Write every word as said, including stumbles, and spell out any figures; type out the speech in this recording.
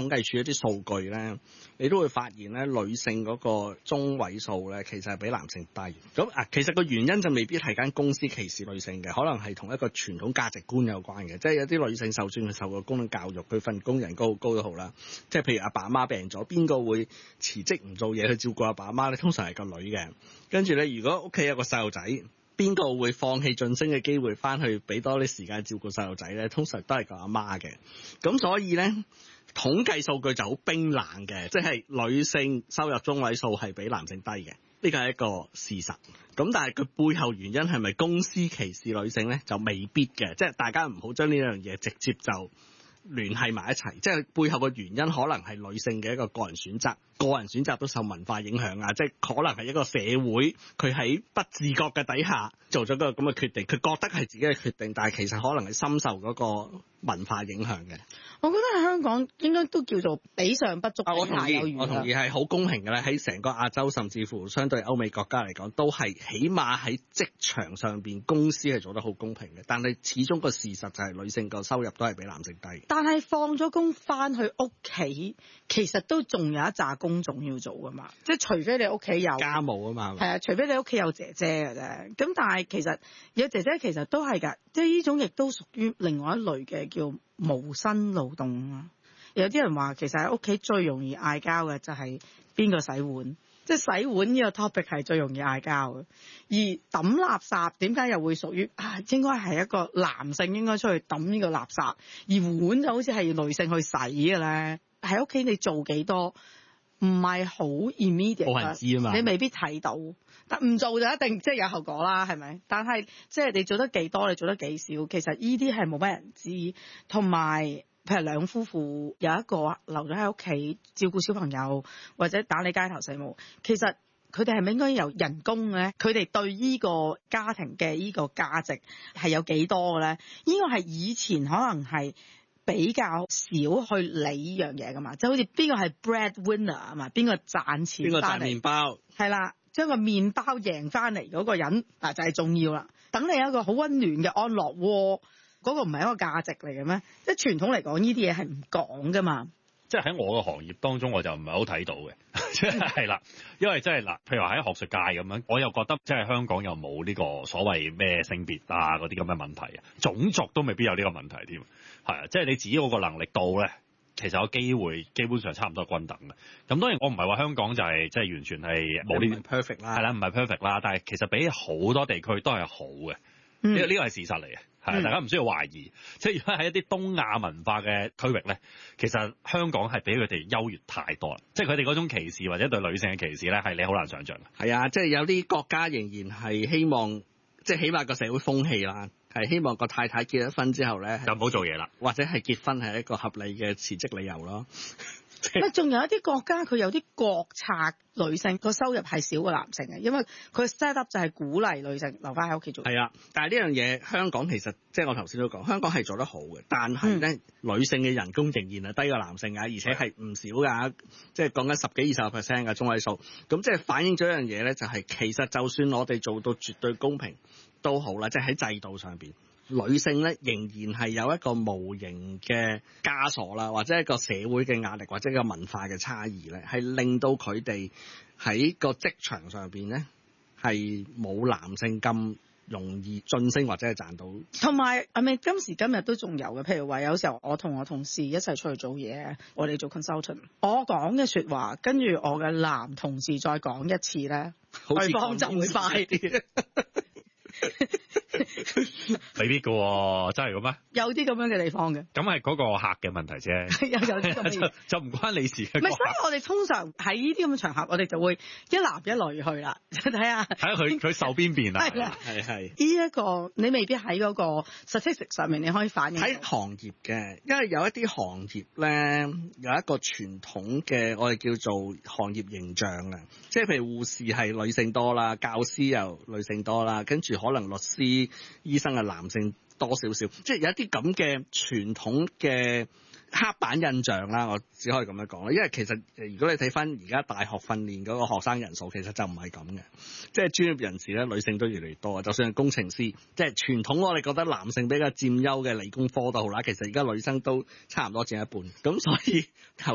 統計處一啲數據咧，你都會發現咧，女性嗰個中位數咧，其實係比男性低。咁啊，其實個原因就未必係間公司歧視女性嘅，可能係同一個傳統價值觀有關嘅。即係有啲女性受算佢受過公共教育，佢份工人高高都好啦。即係譬如阿爸阿媽病咗，邊個會辭職唔做嘢去照顧阿爸阿媽咧？通常係個女嘅。跟住咧，如果屋企有個細路仔，邊個會放棄晉升嘅機會翻去俾多啲時間照顧細路仔咧？通常都係個阿媽嘅。咁所以咧，統計數據就好冰冷嘅，即係女性收入中位數係比男性低嘅，呢個係一個事實。咁但係佢背後原因係咪公司歧視女性咧？就未必嘅，即係大家唔好將呢樣嘢直接就聯繫埋一齊，即係背後嘅原因可能係女性嘅一個個人選擇。個人選擇都受文化影響啊，即係可能係一個社會佢喺不自覺嘅底下做咗個咁嘅決定，佢覺得係自己嘅決定，但係其實可能係深受嗰個文化影響嘅。 我覺得香港應該都叫做比上不足， 啊，我同意， 比下有餘。 我同意係好公平嘅咧。喺成個亞洲，甚至乎相對歐美國家嚟講，都係起碼喺職場上邊公司係做得好公平嘅。但係始終個事實就係女性個收入都係比男性低。 但係放咗工翻去屋企，其實都仲有一紮工種要做噶嘛。即係除非你屋企有家務啊嘛。 係啊，除非你屋企有姐姐嘅啫。咁但係其實有姐姐其實都係㗎，即係呢種亦都屬於另外一類嘅叫無薪勞動啊。有啲人話其實喺屋企最容易嗌交嘅就係邊個洗碗，即係洗碗呢個 topic 係最容易嗌交嘅。而抌垃圾點解又會屬於啊？應該係一個男性應該出去抌呢個垃圾，而碗就好似係女性去洗嘅咧。喺屋企你做幾多唔係好 immediate， 冇人知啊嘛， 你未必睇到。但唔做就一定即係有後果啦，係咪？但係即係你做得幾多，你做得幾少，其實呢啲係冇乜人知。同埋譬如兩夫婦有一個留咗喺屋企照顧小朋友，或者打理街頭細務，其實佢哋係咪應該有人工咧？佢哋對呢個家庭嘅呢個價值係有幾多嘅咧？呢個係以前可能係比較少去理呢樣嘢噶嘛，即係好似邊個係 breadwinner 啊嘛，邊個賺錢， 邊個賺麵包， 係啦，將個麵包贏翻嚟嗰個人嗱就係重要啦。等你有一個好溫暖嘅安樂窩，嗰個唔係一個價值嚟嘅咩？即係傳統嚟講，呢啲嘢係唔講噶嘛。 即係喺我嘅行業當中，我就唔係好睇到嘅，係啦，因為即係嗱，譬如話喺學術界咁樣，我又覺得即係香港又冇呢個所謂咩性別啊嗰啲咁嘅問題啊，種族都未必有呢個問題添，係啊，即係你自己嗰個能力度咧，其實有機會基本上差唔多均等嘅。咁當然我唔係話香港就係即係完全係冇呢啲 perfect 啦， 係啦，唔係 perfect 啦，但係其實比起好多地區都係好嘅，呢個呢個係事實嚟嘅。係，大家唔需要懷疑。即係如果喺一啲東亞文化嘅區域咧，其實香港係比佢哋優越太多啦。即係佢哋嗰種歧視或者對女性嘅歧視咧，係你好難想像嘅。 係啊，即係有啲國家仍然係希望，即係起碼個社會風氣啦，係希望個太太結咗婚之後咧， 就唔好做嘢啦， 或者係結婚係一個合理嘅辭職理由咯。 咪仲有一啲國家佢有啲國策，女性個收入係少過男性嘅，因為佢 set up 就係鼓勵女性留翻喺屋企做。 係啊，但係呢樣嘢香港其實即係我頭先都講，香港係做得好嘅，但係咧、嗯、女性嘅人工仍然係低過男性㗎，而且係唔少㗎，即係講緊十幾二十個 percent 嘅中位數。咁即係反映咗一樣嘢咧，就係、是、其實就算我哋做到絕對公平都好啦，即係喺制度上邊。女性咧仍然係有一個無形嘅枷鎖啦，或者一個社會嘅壓力，或者一個文化嘅差異咧，係令到佢哋喺個職場上邊咧係冇男性咁容易晉升或者係賺到。 同埋係咪今時今日都仲有嘅？譬如話有時候我同我同事一齊出去做嘢，我哋做 consultant， 我講嘅説話跟住我嘅男同事再講一次咧，對方就會快啲。 未必㗎喎，真係咁咩？ 有啲咁樣嘅地方嘅， 咁係嗰個客嘅問題啫。 有有啲咁嘅就就唔關你事嘅。 唔係，所以我哋通常喺呢啲咁嘅場合，我哋就會一男一女去啦，睇下睇下佢佢受邊邊啊？ 係啦， 係係。 呢一個你未必喺嗰個 statistics 上面你可以反映喺行業嘅，因為有一啲行業咧有一個傳統嘅我哋叫做行業形象啊，即係譬如護士係女性多啦，教師又女性多啦，跟住可能律師、醫生係男性多少少，即係有一啲咁嘅傳統嘅刻板印象啦，我只可以咁樣講啦。因為其實如果你睇翻而家大學訓練嗰個學生人數，其實就唔係咁嘅，即係專業人士咧女性都越嚟越多，就算係工程師，即係傳統我哋覺得男性比較佔優嘅理工科都好啦，其實而家女生都差唔多佔一半，咁所以頭